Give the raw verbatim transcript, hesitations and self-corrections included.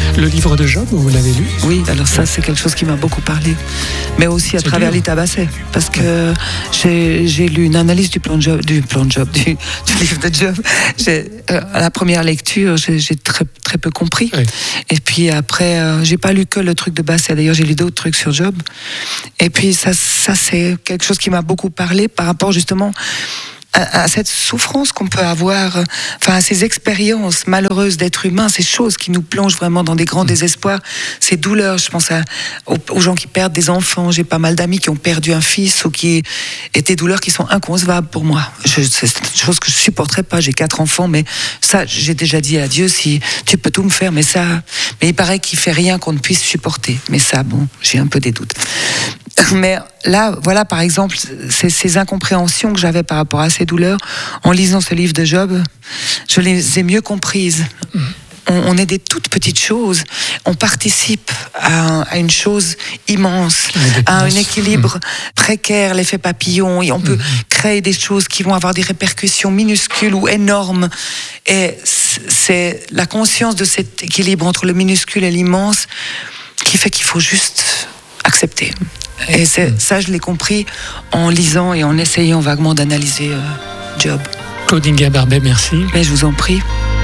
Le livre de Job, vous l'avez lu ? Oui, alors ça, c'est quelque chose qui m'a beaucoup parlé. Mais aussi à C'est travers dur. Lita Basset. Parce que j'ai, j'ai lu une analyse du plan de Job, du, plan de Job, du, du livre de Job. J'ai, euh, à la première lecture, j'ai, j'ai très, très peu compris. Oui. Et puis après, euh, j'ai pas lu que le truc de Basset. D'ailleurs, j'ai lu d'autres trucs sur Job. Et puis ça, ça c'est quelque chose qui m'a beaucoup parlé par rapport justement à, à cette souffrance qu'on peut avoir, enfin à ces expériences malheureuses d'être humain, ces choses qui nous plongent vraiment dans des grands désespoirs, ces douleurs. Je pense à, aux, aux gens qui perdent des enfants. J'ai pas mal d'amis qui ont perdu un fils ou qui et des douleurs qui sont inconcevables pour moi. Je, c'est une chose que je supporterais pas. J'ai quatre enfants, mais ça, j'ai déjà dit à Dieu, si tu peux tout me faire, mais ça, mais il paraît qu'il fait rien qu'on ne puisse supporter. Mais ça, bon, j'ai un peu des doutes. Mais là, voilà, par exemple, ces, ces incompréhensions que j'avais par rapport à ces douleurs, en lisant ce livre de Job, je les ai mieux comprises. Mmh. On, on est des toutes petites choses, on participe à, à une chose immense, à un équilibre mmh. précaire, l'effet papillon, et on peut mmh. créer des choses qui vont avoir des répercussions minuscules ou énormes. Et c'est la conscience de cet équilibre entre le minuscule et l'immense qui fait qu'il faut juste accepter. Et c'est, ça, je l'ai compris en lisant et en essayant vaguement d'analyser euh, Job. Claudine Gabarbet, merci. Mais je vous en prie.